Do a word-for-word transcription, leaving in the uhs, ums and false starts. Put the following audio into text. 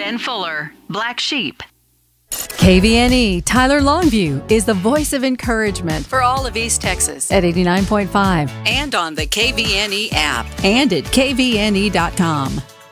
Ben Fuller, Black Sheep. K V N E Tyler Longview is the voice of encouragement for all of East Texas at eighty-nine point five and on the K V N E app and at K V N E dot com.